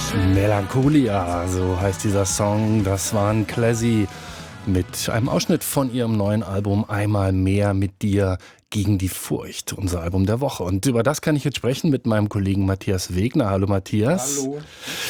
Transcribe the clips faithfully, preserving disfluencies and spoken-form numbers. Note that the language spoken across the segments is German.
Melancholia, so heißt dieser Song. Das waren Classy mit einem Ausschnitt von ihrem neuen Album Einmal mehr mit dir gegen die Furcht, unser Album der Woche. Und über das kann ich jetzt sprechen mit meinem Kollegen Matthias Wegner. Hallo Matthias. Hallo.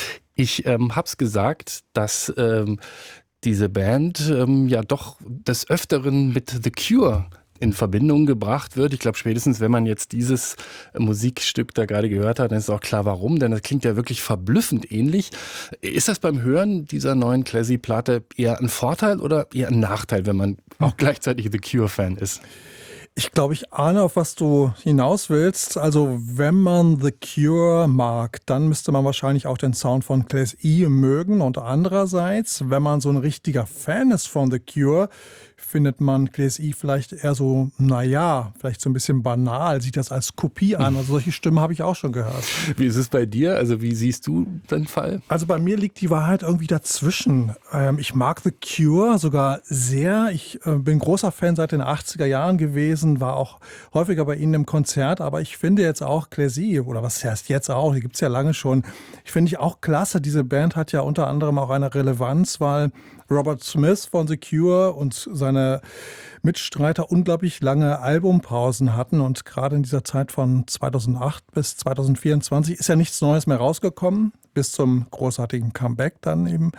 Ich ähm, hab's gesagt, dass ähm, diese Band ähm, ja doch des Öfteren mit The Cure in Verbindung gebracht wird. Ich glaube, spätestens wenn man jetzt dieses Musikstück da gerade gehört hat, dann ist auch klar, warum, denn das klingt ja wirklich verblüffend ähnlich. Ist das beim Hören dieser neuen Classy-Platte eher ein Vorteil oder eher ein Nachteil, wenn man auch gleichzeitig The Cure-Fan ist? Ich glaube, ich ahne, auf was du hinaus willst. Also wenn man The Cure mag, dann müsste man wahrscheinlich auch den Sound von Classy mögen. Und andererseits, wenn man so ein richtiger Fan ist von The Cure, findet man Classy vielleicht eher so, naja, vielleicht so ein bisschen banal, sieht das als Kopie an. Also solche Stimmen habe ich auch schon gehört. Wie ist es bei dir? Also wie siehst du den Fall? Also bei mir liegt die Wahrheit irgendwie dazwischen. Ähm, ich mag The Cure sogar sehr. Ich äh, bin großer Fan seit den achtziger Jahren gewesen, war auch häufiger bei ihnen im Konzert, aber ich finde jetzt auch Classy, oder was heißt jetzt auch, die gibt es ja lange schon, ich finde ich auch klasse. Diese Band hat ja unter anderem auch eine Relevanz, weil Robert Smith von The Cure und seine Mitstreiter unglaublich lange Albumpausen hatten und gerade in dieser Zeit von zweitausendacht bis zweitausendvierundzwanzig ist ja nichts Neues mehr rausgekommen, bis zum großartigen Comeback dann eben.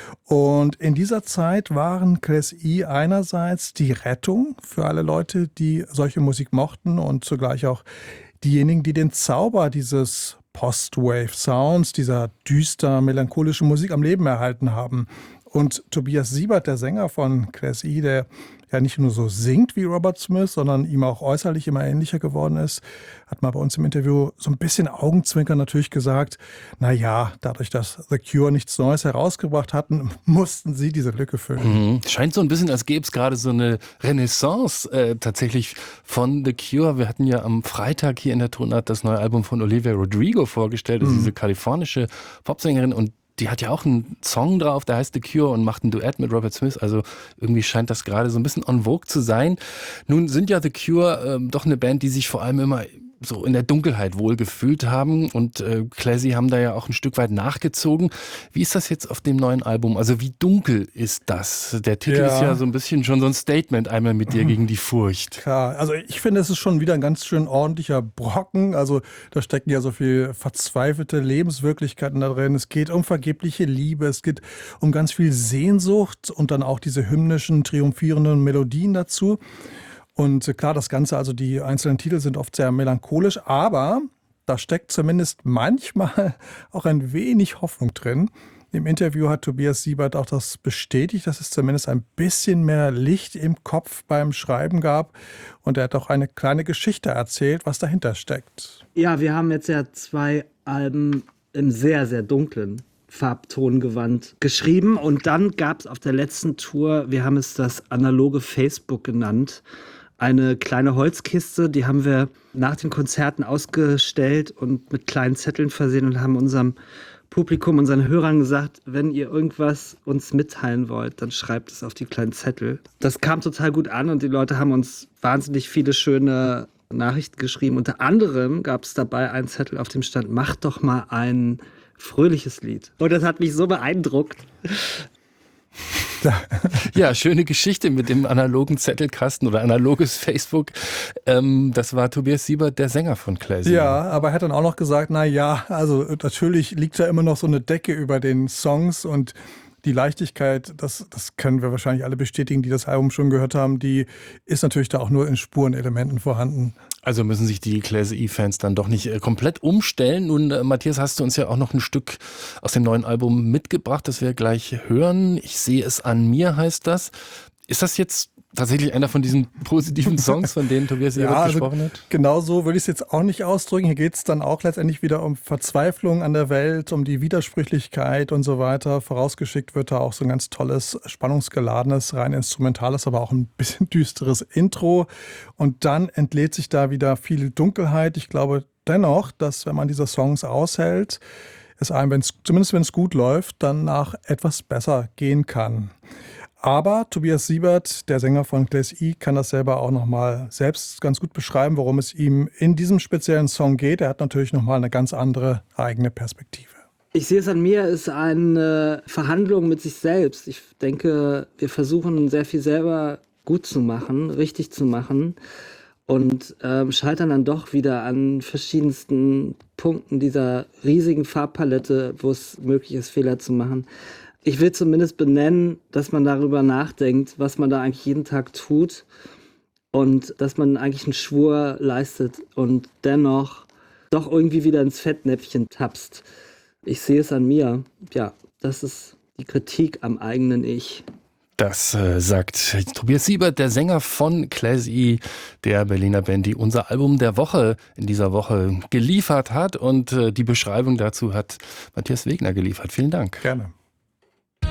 Und in dieser Zeit waren Classy einerseits die Rettung für alle Leute, die solche Musik mochten und zugleich auch diejenigen, die den Zauber dieses Post-Wave-Sounds, dieser düster melancholischen Musik am Leben erhalten haben. Und Tobias Siebert, der Sänger von Classy, der ja nicht nur so singt wie Robert Smith, sondern ihm auch äußerlich immer ähnlicher geworden ist, hat mal bei uns im Interview so ein bisschen Augenzwinkern natürlich gesagt, na ja, dadurch, dass The Cure nichts Neues herausgebracht hatten, mussten sie diese Lücke füllen. Mhm. Scheint so ein bisschen, als gäbe es gerade so eine Renaissance äh, tatsächlich von The Cure. Wir hatten ja am Freitag hier in der Tonart das neue Album von Olivia Rodrigo vorgestellt, also mhm. diese kalifornische Popsängerin, und die hat ja auch einen Song drauf, der heißt The Cure und macht ein Duett mit Robert Smith. Also irgendwie scheint das gerade so ein bisschen en vogue zu sein. Nun sind ja The Cure äh, doch eine Band, die sich vor allem immer so in der Dunkelheit wohl gefühlt haben. Und äh, Classy haben da ja auch ein Stück weit nachgezogen. Wie ist das jetzt auf dem neuen Album? Also wie dunkel ist das? Der Titel ja. ist ja so ein bisschen schon so ein Statement, einmal mit dir gegen die Furcht. Klar, also ich finde, es ist schon wieder ein ganz schön ordentlicher Brocken. Also da stecken ja so viel verzweifelte Lebenswirklichkeiten da drin. Es geht um vergebliche Liebe, es geht um ganz viel Sehnsucht und dann auch diese hymnischen, triumphierenden Melodien dazu. Und klar, das Ganze, also die einzelnen Titel sind oft sehr melancholisch, aber da steckt zumindest manchmal auch ein wenig Hoffnung drin. Im Interview hat Tobias Siebert auch das bestätigt, dass es zumindest ein bisschen mehr Licht im Kopf beim Schreiben gab. Und er hat auch eine kleine Geschichte erzählt, was dahinter steckt. Ja, wir haben jetzt ja zwei Alben im sehr, sehr dunklen Farbtongewand geschrieben. Und dann gab es auf der letzten Tour, wir haben es das analoge Facebook genannt, eine kleine Holzkiste, die haben wir nach den Konzerten ausgestellt und mit kleinen Zetteln versehen und haben unserem Publikum, unseren Hörern gesagt, wenn ihr irgendwas uns mitteilen wollt, dann schreibt es auf die kleinen Zettel. Das kam total gut an und die Leute haben uns wahnsinnig viele schöne Nachrichten geschrieben. Unter anderem gab es dabei einen Zettel, auf dem stand, macht doch mal ein fröhliches Lied. Und das hat mich so beeindruckt. Ja, schöne Geschichte mit dem analogen Zettelkasten oder analoges Facebook. Ähm, das war Tobias Siebert, der Sänger von Classy. Ja, aber er hat dann auch noch gesagt, na ja, also natürlich liegt da immer noch so eine Decke über den Songs und die Leichtigkeit, das, das können wir wahrscheinlich alle bestätigen, die das Album schon gehört haben, die ist natürlich da auch nur in Spurenelementen vorhanden. Also müssen sich die Classy-Fans dann doch nicht komplett umstellen. Nun, äh, Matthias, hast du uns ja auch noch ein Stück aus dem neuen Album mitgebracht, das wir gleich hören. Ich sehe es an mir, heißt das. Ist das jetzt tatsächlich einer von diesen positiven Songs, von denen Tobias Siebert ja, also gesprochen hat? Genau so würde ich es jetzt auch nicht ausdrücken. Hier geht es dann auch letztendlich wieder um Verzweiflung an der Welt, um die Widersprüchlichkeit und so weiter. Vorausgeschickt wird da auch so ein ganz tolles, spannungsgeladenes, rein instrumentales, aber auch ein bisschen düsteres Intro. Und dann entlädt sich da wieder viel Dunkelheit. Ich glaube dennoch, dass wenn man diese Songs aushält, es einem, wenn's, zumindest wenn es gut läuft, danach etwas besser gehen kann. Aber Tobias Siebert, der Sänger von Classy, kann das selber auch nochmal selbst ganz gut beschreiben, worum es ihm in diesem speziellen Song geht. Er hat natürlich nochmal eine ganz andere eigene Perspektive. Ich sehe es an mir, ist eine Verhandlung mit sich selbst. Ich denke, wir versuchen sehr viel selber gut zu machen, richtig zu machen und ähm, scheitern dann doch wieder an verschiedensten Punkten dieser riesigen Farbpalette, wo es möglich ist, Fehler zu machen. Ich will zumindest benennen, dass man darüber nachdenkt, was man da eigentlich jeden Tag tut und dass man eigentlich einen Schwur leistet und dennoch doch irgendwie wieder ins Fettnäpfchen tapst. Ich sehe es an mir. Ja, das ist die Kritik am eigenen Ich. Das äh, sagt Tobias Siebert, der Sänger von Classy, der Berliner Band, die unser Album der Woche in dieser Woche geliefert hat. Und äh, die Beschreibung dazu hat Matthias Wegner geliefert. Vielen Dank. Gerne.